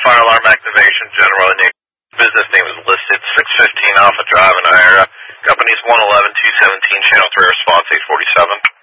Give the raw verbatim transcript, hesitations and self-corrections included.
fire alarm activation, General Nick. Business name is listed, six fifteen Alpha Drive in Ira. Company's one eleven two seventeen, channel three response, eight forty-seven.